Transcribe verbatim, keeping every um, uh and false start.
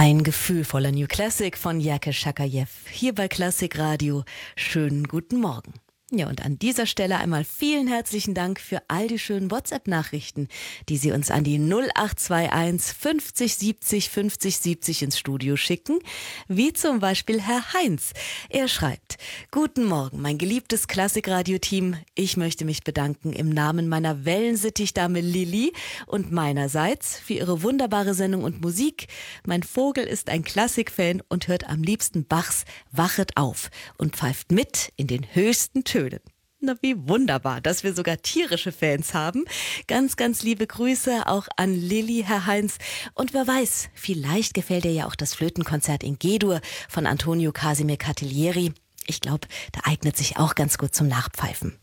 Ein gefühlvoller New Classic von Jacke Schakajew hier bei Klassik Radio. Schönen guten Morgen. Ja, und an dieser Stelle einmal vielen herzlichen Dank für all die schönen WhatsApp-Nachrichten, die Sie uns an die null acht zwei eins fünfzig siebzig fünfzig siebzig ins Studio schicken, wie zum Beispiel Herr Heinz. Er schreibt: Guten Morgen, mein geliebtes Klassik-Radio-Team. Ich möchte mich bedanken im Namen meiner Wellensittichdame Lilly und meinerseits für Ihre wunderbare Sendung und Musik. Mein Vogel ist ein Klassik-Fan und hört am liebsten Bachs Wachet auf und pfeift mit in den höchsten Tönen. Na, wie wunderbar, dass wir sogar tierische Fans haben. Ganz, ganz liebe Grüße auch an Lilly, Herr Heinz. Und wer weiß, vielleicht gefällt dir ja auch das Flötenkonzert in G-Dur von Antonio Casimir Cattiglieri. Ich glaube, da eignet sich auch ganz gut zum Nachpfeifen.